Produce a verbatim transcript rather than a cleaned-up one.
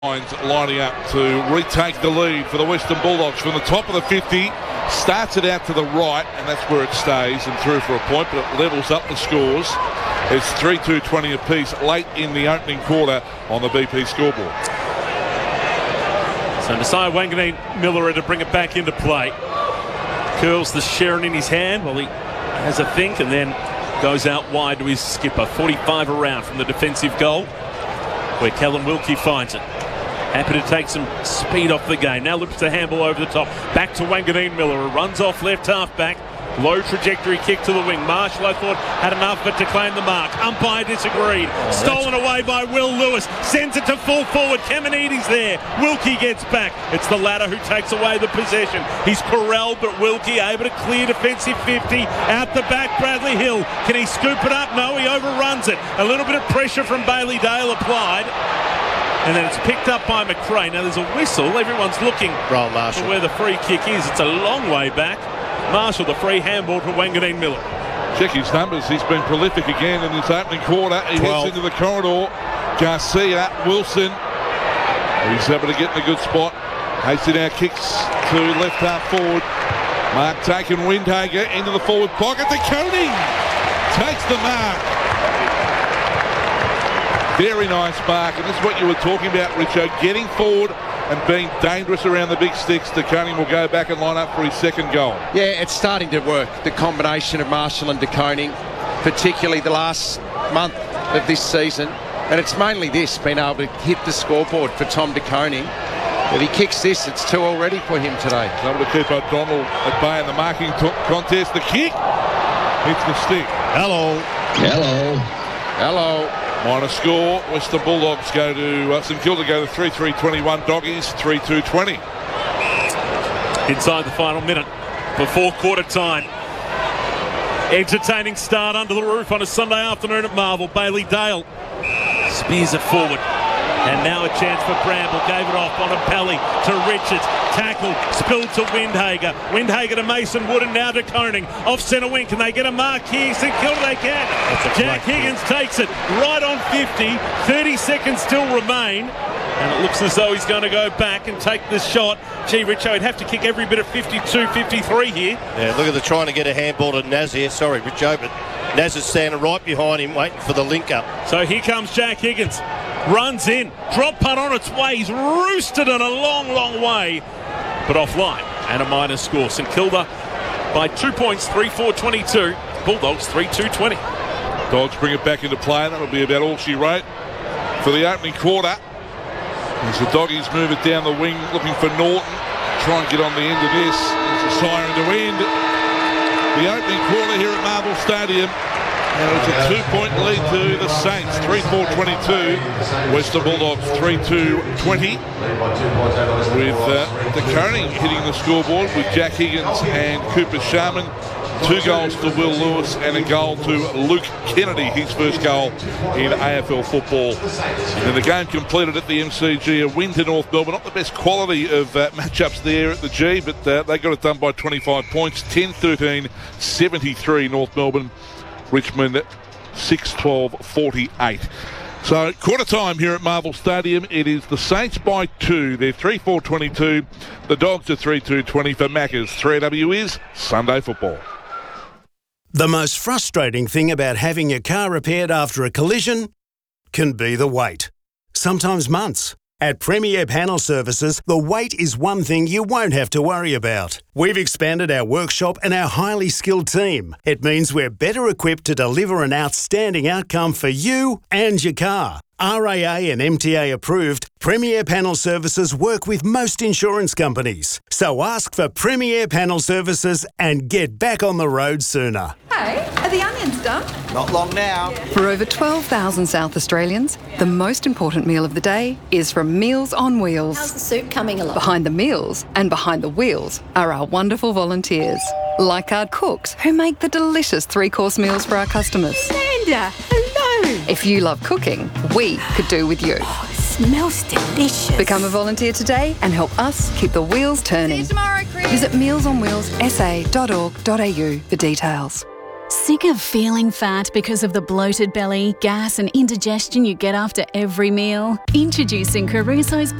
Lining up to retake the lead for the Western Bulldogs from the top of the fifty, starts it out to the right, and that's where it stays and through for a point, but it levels up the scores. It's three two twenty apiece late in the opening quarter on the B P scoreboard. So Nasiah Wanganeen-Miller to bring it back into play. Curls the Sharon in his hand while he has a think and then goes out wide to his skipper. forty-five around from the defensive goal where Callum Wilkie finds it. Happy to take some speed off the game. Now looks to handle over the top. Back to Wanganeen-Miller, who runs off left half back. Low trajectory kick to the wing. Marshall, I thought, had enough of it to claim the mark. Umpire disagreed. Oh, Stolen away by Will Lewis. Sends it to full forward. Kamenides there. Wilkie gets back. It's the latter who takes away the possession. He's corralled, but Wilkie able to clear defensive fifty. Out the back, Bradley Hill. Can he scoop it up? No, he overruns it. A little bit of pressure from Bailey Dale applied. And then it's picked up by McRae. Now there's a whistle. Everyone's looking Roll Marshall. for where the free kick is. It's a long way back. Marshall, the free handball to Wanganeen-Miller. Check his numbers. He's been prolific again in this opening quarter. He twelve. heads into the corridor. Garcia, Wilson. He's able to get in a good spot. Hasty now kicks to left half forward. Mark taken Windhager into the forward pocket. De Koning takes the mark. Very nice mark, and this is what you were talking about, Richo. Getting forward and being dangerous around the big sticks. De Koning will go back and line up for his second goal. Yeah, it's starting to work. The combination of Marshall and De Koning, particularly the last month of this season. And it's mainly this, being able to hit the scoreboard for Tom De Koning. If he kicks this, it's two already for him today. He's able to keep O'Donnell at bay in the marking t- contest. The kick hits the stick. Hello. Hello. Hello. Minor score. Western Bulldogs go to uh, St Kilda go to three three twenty-one. Doggies three two twenty. Inside the final minute before quarter time. Entertaining start under the roof on a Sunday afternoon at Marvel. Bailey Dale spears it forward. And now a chance for Bramble. Gave it off on a Pally to Richards. Tackle, spilled to Windhager. Windhager to Mason Wood and now to Koning. Off centre wing. Can they get a mark here? St Kilda they can. Jack Higgins takes it right on fifty. thirty seconds still remain. And it looks as though he's going to go back and take this shot. Gee, Richo, he'd have to kick every bit of fifty-two, fifty-three here. Yeah, look at the trying to get a handball to Naz here. Sorry, Richo, but Naz is standing right behind him waiting for the link up. So here comes Jack Higgins. Runs in. Drop punt on its way. He's roosted it a long, long way. But offline. And a minor score. St Kilda by two points, three four twenty-two. Bulldogs three two twenty. Dogs bring it back into play. That'll be about all she wrote for the opening quarter. As the Doggies move it down the wing, looking for Norton. Try and get on the end of this. There's a siren to end the opening quarter here at Marvel Stadium. And it's a two-point lead to the Saints, three four twenty-two. Western Bulldogs three two twenty. With uh, De Koning hitting the scoreboard with Jack Higgins and Cooper Sharman. Two goals to Will Lewis and a goal to Luke Kennedy, his first goal in A F L football. And then the game completed at the M C G, a win to North Melbourne. Not the best quality of uh, matchups there at the G, but uh, they got it done by twenty-five points, ten thirteen seventy-three North Melbourne. Richmond six twelve forty-eight. So quarter time here at Marvel Stadium. It is the Saints by two. They're three four twenty-two. The Dogs are three two twenty for Maccas. three A W is Sunday football. The most frustrating thing about having your car repaired after a collision can be the wait. Sometimes months. At Premier Panel Services, the wait is one thing you won't have to worry about. We've expanded our workshop and our highly skilled team. It means we're better equipped to deliver an outstanding outcome for you and your car. R A A and M T A approved, Premier Panel Services work with most insurance companies. So ask for Premier Panel Services and get back on the road sooner. Hey, are the onions done? Not long now. For over twelve thousand South Australians, the most important meal of the day is from Meals on Wheels. How's the soup coming along? Behind the meals and behind the wheels are our wonderful volunteers, like our cooks who make the delicious three-course meals for our customers. Amanda, hello. If you love cooking, we could do with you. Oh, it smells delicious. Become a volunteer today and help us keep the wheels turning. See you tomorrow, Chris. Visit meals on wheels s a dot org dot a u for details. Sick of feeling fat because of the bloated belly, gas and indigestion you get after every meal? Introducing Caruso's